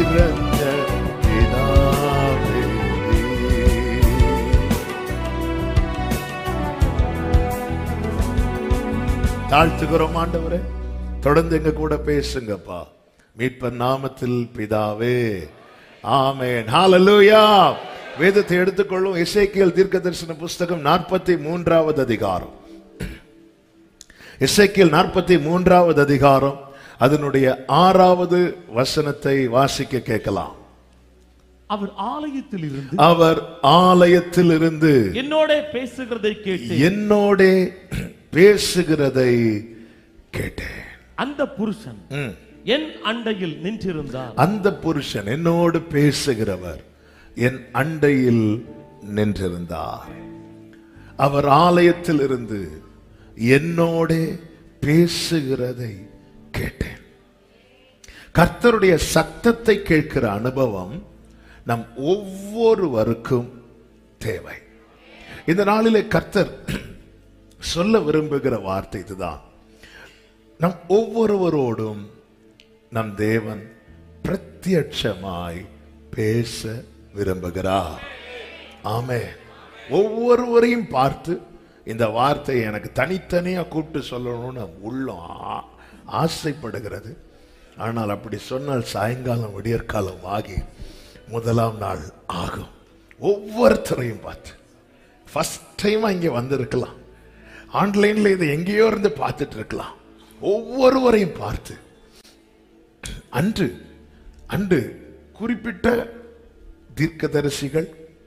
நிறைஞ்ச பிதாவே. தாழ்த்துகிறோம் ஆண்டவரே, தொடர்ந்து எங்க கூட பேசுங்கப்பா. மீட்பர் நாமத்தில் பிதாவே, ஆமென். ஹல்லேலூயா. வேதத்தை எடுத்துக்கொள்ளும். எசேக்கியேல் தீர்க்கதரிசன புஸ்தகம் 43வது அதிகாரம். எசேக்கியேல் 43வது அதிகாரம், அதனுடைய 6வது வசனத்தை வாசிக்க கேட்கலாம். அவர் ஆலயத்திலிருந்து என்னோட பேசுகிறதை கேட்டேன். அந்த புருஷன் என் அண்டையில் நின்றிருந்தார். அந்த புருஷன், என்னோடு பேசுகிறவர், என் அண்டையில் நின்றிருந்தார். அவர் ஆலயத்தில் இருந்து என்னோட பேசுகிறதை கேட்டேன். கர்த்தருடைய சத்தத்தை கேட்கிற அனுபவம் நம் ஒவ்வொருவருக்கும் தேவை. இந்த நாளிலே கர்த்தர் சொல்ல விரும்புகிற வார்த்தை இதுதான். நம் ஒவ்வொருவரோடும் நம் தேவன் பிரத்யட்சமாய் பேச விரும்புகிறார். ஆமென். ஒவ்வொருவரையும் பார்த்து இந்த வார்த்தையை எனக்கு தனித்தனியா கூப்பிட்டு சொல்லணும்னு உள்ளம் ஆசைப்படுகிறது. ஆனால் அப்படி சொன்னால் சாயங்காலம் விடியற்காலம் ஆகி முதலாம் நாள் ஆகும். ஒவ்வொருத்தரையும் பார்த்து ஃபர்ஸ்ட் டைமா இங்க வந்திருக்கலாம், ஆன்லைன்ல இதை எங்கேயோ இருந்து பார்த்துட்டு இருக்கலாம். ஒவ்வொருவரையும் பார்த்து அன்று அன்று குறிப்பிட்ட தீர்க்கதரிசிகள்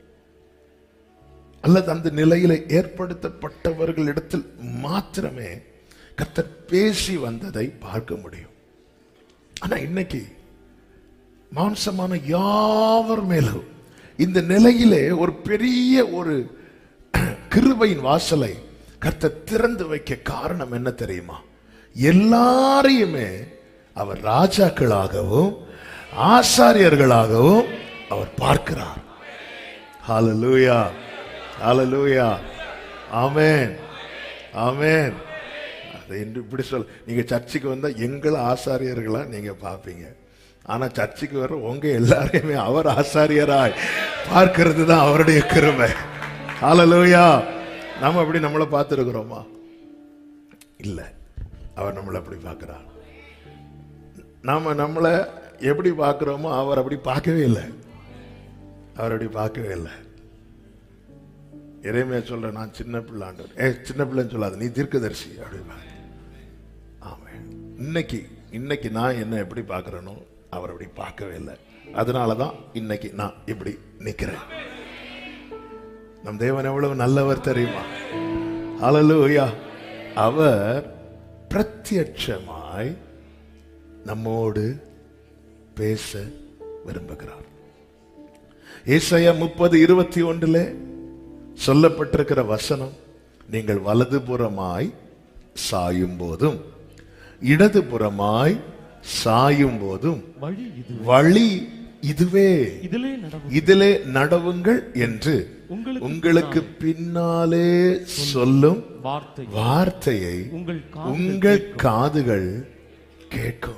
அல்லது அந்த நிலையில ஏற்படுத்தப்பட்டவர்களிடத்தில் மாத்திரமே கர்த்தர் பேசி வந்ததை பார்க்க முடியும். ஆனா இன்னைக்கு மாம்சமான யாவர் மேலும் இந்த நிலையிலே ஒரு பெரிய ஒரு கிருபையின் வாசலை கர்த்தர் திறந்து வைக்க காரணம் என்ன தெரியுமா? எல்லாரையுமே அவர் ராஜாக்களாகவும் ஆசாரியர்களாகவும் அவர் பார்க்கிறார். ஹல்லேலூயா, ஹல்லேலூயா, ஆமென், ஆமென். அதை இப்படி சொல்ல, நீங்க சர்ச்சுக்கு வந்தா எங்களை ஆசாரியர்களா நீங்க பார்ப்பீங்க. ஆனா சர்ச்சுக்கு வர உங்க எல்லாரையுமே அவர் ஆசாரியராய் பார்க்கிறது தான் அவருடைய கிருபை. ஹல்லேலூயா. நாம அப்படி நம்மளை பார்த்துருக்கிறோமா? இல்ல, அவர் நம்மளை அப்படி பார்க்கிறார். நாம நம்மளை எப்படி பார்க்கிறோமோ அவர் அப்படி பார்க்கவே இல்லை. அவர் அப்படி பார்க்கவே இல்லை. எரேமியா சொல்ற, நான் சின்ன பிள்ளை ஆண்டவர். சின்ன பிள்ளைன்னு சொல்லாது, நீ தீர்க்கதரிசி அப்படி. ஆமென். இன்னைக்கு நான் என்ன எப்படி பார்க்கிறேனோ அவர் அப்படி பார்க்கவே இல்லை. அதனாலதான் இன்னைக்கு நான் இப்படி நிக்கிறேன். நம் தேவன் எவ்வளவு நல்லவர் தெரியுமா? ஹல்லேலூயா. அவர் பிரத்யட்சமாய் நம்மோடு பேச விரும்புகிறார். ஏசாயா 30:21 சொல்லப்பட்டிருக்கிற வசனம், நீங்கள் வலதுபுறமாய் சாயும் போதும் இடதுபுறமாய் சாயும் போதும் வழி இதுவே, இதிலே நடவுங்கள் என்று உங்களுக்கு பின்னாலே சொல்லும் வார்த்தையை உங்கள் காதுகள் கேட்கும்.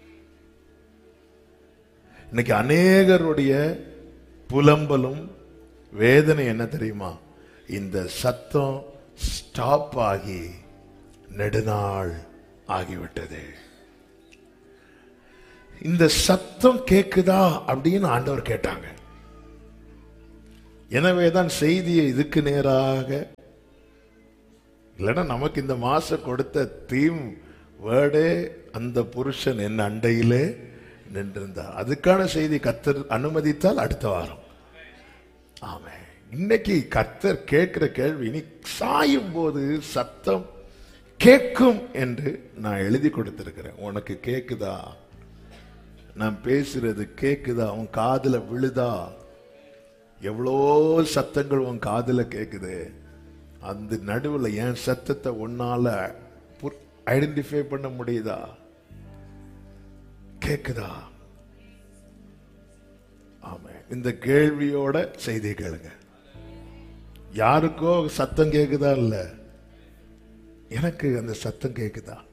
இன்னைக்கு அநேகருடைய புலம்பலும் வேதனை என்ன தெரியுமா? இந்த சத்தம் ஸ்டாப் ஆகி நெடுநாள் ஆகிவிட்டது. இந்த சத்தம் கேக்குதா அப்படின்னு ஆண்டவர் கேட்டாங்க. எனவேதான் செய்தியை இதுக்கு நேராக, இல்லைன்னா நமக்கு இந்த மாசம் கொடுத்த தீம் வேர்டே அந்த புருஷன் என் அண்டையிலே நின்றிருந்தார். அதுக்கான செய்தி கர்த்தர் அனுமதித்தால் அடுத்த வாரம். ஆமே. இன்னைக்கு கர்த்தர் கேட்கிற கேள்வி, நீ சாயும் போது சத்தம் கேட்கும் என்று நான் எழுதி கொடுத்திருக்கிறேன். உனக்கு கேக்குதா? நான் பேசுறது கேக்குதா? உன் காதுல விழுதா? எவ்வளோ சத்தங்கள் உன் காதுல கேக்குது. அந்த நடுவில் என் சத்தத்தை உன்னால ஐடென்டிஃபை பண்ண முடியுதா? கேக்குதா? ஆமா. இந்த கேள்வியோட செய்தி கேளுங்க. யாருக்கோ சத்தம் கேக்குதா? இல்ல, எனக்கு அந்த சத்தம் கேக்குதா?